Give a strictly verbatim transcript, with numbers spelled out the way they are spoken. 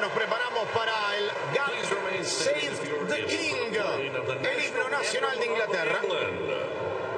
nos preparamos para el God Save the King, el himno nacional de Inglaterra.